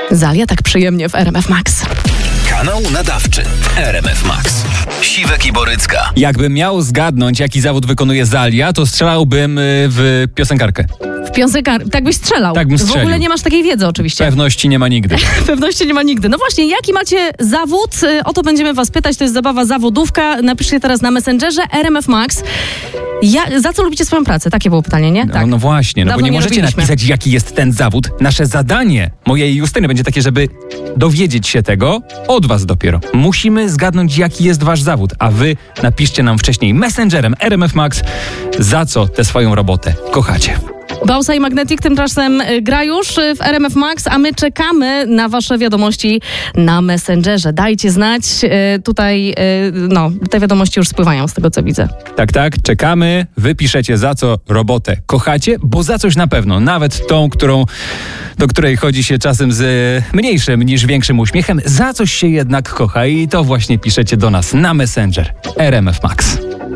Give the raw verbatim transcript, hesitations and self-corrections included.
Zalia tak przyjemnie w R M F Max. Kanał nadawczy R M F Max. Siwek i Borycka. Jakbym miał zgadnąć, jaki zawód wykonuje Zalia, to strzelałbym w piosenkarkę. W piosenkarkę. Tak byś strzelał. Tak bym strzelił. W ogóle nie masz takiej wiedzy oczywiście. Pewności nie ma nigdy. Pewności nie ma nigdy. No właśnie, jaki macie zawód? O to będziemy was pytać. To jest zabawa zawodówka. Napiszcie teraz na Messengerze R M F Max. Ja, za co lubicie swoją pracę? Takie było pytanie, nie? Tak. No, no właśnie, no Dawno bo nie, nie możecie robiliśmy. napisać, jaki jest ten zawód. Nasze zadanie, mojej Justyny, będzie takie, żeby dowiedzieć się tego od was dopiero. Musimy zgadnąć, jaki jest wasz zawód, a wy napiszcie nam wcześniej Messengerem R M F Max, za co tę swoją robotę kochacie. Bausa i Magnetic tymczasem gra już w R M F Max, a my czekamy na wasze wiadomości na Messengerze. Dajcie znać. Tutaj, no, te wiadomości już spływają z tego, co widzę. Tak, tak, czekamy. Wy piszecie, za co robotę kochacie, bo za coś na pewno, nawet tą, którą, do której chodzi się czasem z mniejszym niż większym uśmiechem, za coś się jednak kocha i to właśnie piszecie do nas na Messenger R M F Max.